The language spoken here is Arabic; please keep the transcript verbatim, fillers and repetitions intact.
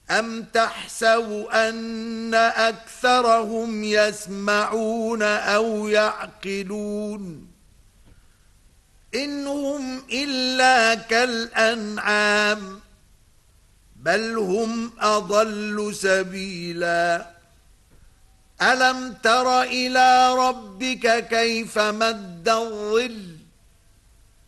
أَمْ تَحْسَبُ أَنَّ أَكْثَرَهُمْ يَسْمَعُونَ أَوْ يَعْقِلُونَ إِنْ هُمْ إِلَّا كَالْأَنْعَامِ بَلْ هُمْ أَضَلُّ سَبِيلًا أَلَمْ تَرَ إِلَى رَبِّكَ كَيْفَ مَدَّ الظِّلَّ